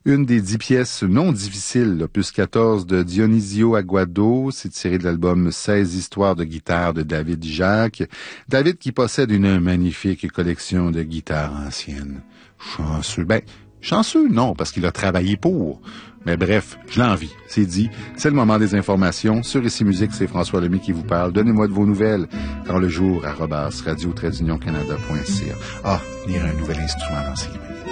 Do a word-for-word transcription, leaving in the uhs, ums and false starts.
Une des dix pièces non difficiles, l'opus quatorze de Dionisio Aguado, c'est tiré de l'album seize histoires de guitare de David Jacques. David qui possède une magnifique collection de guitares anciennes. Chanceux. Ben, chanceux, non, parce qu'il a travaillé pour. Mais bref, je l'envie, c'est dit. C'est le moment des informations. Sur Ici Musique, c'est François Lemay qui vous parle. Donnez-moi de vos nouvelles dans le jour arobase radio-canada point c a. Ah, lire un nouvel instrument dans ses livres.